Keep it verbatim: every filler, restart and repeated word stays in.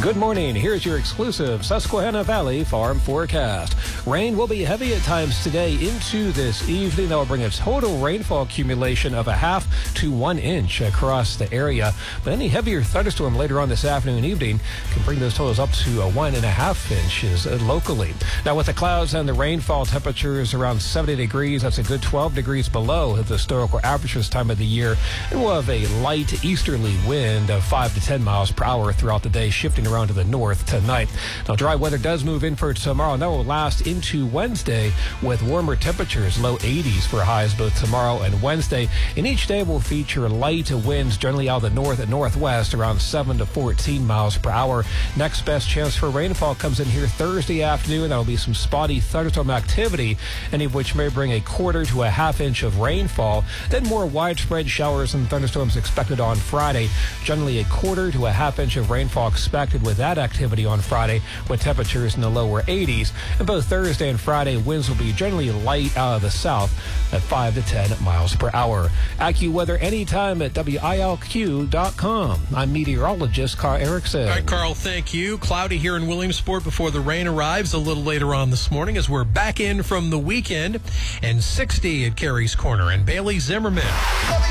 Good morning. Here's your exclusive Susquehanna Valley Farm forecast. Rain will be heavy at times today into this evening. That will bring a total rainfall accumulation of a half to one inch across the area. But any heavier thunderstorm later on this afternoon and evening can bring those totals up to a one and a half inches locally. Now, with the clouds and the rainfall, temperatures around seventy degrees. That's a good twelve degrees below the historical average this time of the year. And we'll have a light easterly wind of five to ten miles per hour throughout the day, shifting around to the north tonight. Now, dry weather does move in for tomorrow, and that will last into Wednesday with warmer temperatures, low eighties for highs both tomorrow and Wednesday. And each day will feature light winds generally out of the north and northwest around seven to fourteen miles per hour. Next best chance for rainfall comes in here Thursday afternoon. That'll be some spotty thunderstorm activity, any of which may bring a quarter to a half inch of rainfall. Then more widespread showers and thunderstorms expected on Friday. Generally a quarter to a half inch of rainfall expected with that activity on Friday, with temperatures in the lower eighties. And both Thursday and Friday, winds will be generally light out of the south at five to ten miles per hour. AccuWeather anytime at W I L Q dot com. I'm meteorologist Carl Erickson. All right, Carl, thank you. Cloudy here in Williamsport before the rain arrives a little later on this morning as we're back in from the weekend. And sixty at Carey's Corner. And Bailey Zimmerman.